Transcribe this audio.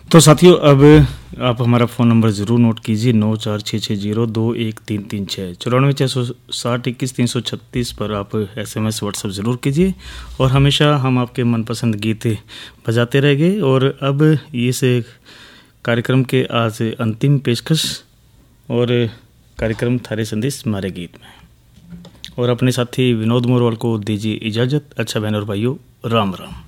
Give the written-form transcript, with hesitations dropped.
तो साथियों, अब आप हमारा फ़ोन नंबर ज़रूर नोट कीजिए 9466021336 94602136 पर आप SMS व्हाट्सएप ज़रूर कीजिए और हमेशा हम आपके मनपसंद गीत बजाते रहेंगे। और अब इस कार्यक्रम के आज अंतिम पेशकश और कार्यक्रम थारे संदेश मारे गीत में, और अपने साथी विनोद मोरवाल को दीजिए इजाज़त। अच्छा बहन और भाइयों, राम राम।